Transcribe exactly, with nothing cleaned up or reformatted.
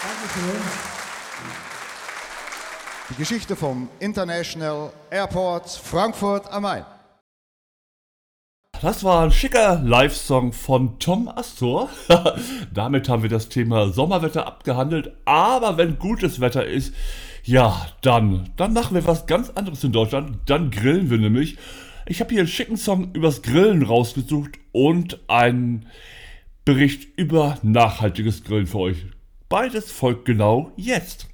Dankeschön. Die Geschichte vom International Airport Frankfurt am Main. Das war ein schicker Live-Song von Tom Astor. Damit haben wir das Thema Sommerwetter abgehandelt. Aber wenn gutes Wetter ist, ja, dann, dann machen wir was ganz anderes in Deutschland. Dann grillen wir nämlich. Ich habe hier einen schicken Song übers Grillen rausgesucht und einen Bericht über nachhaltiges Grillen für euch. Beides folgt genau jetzt.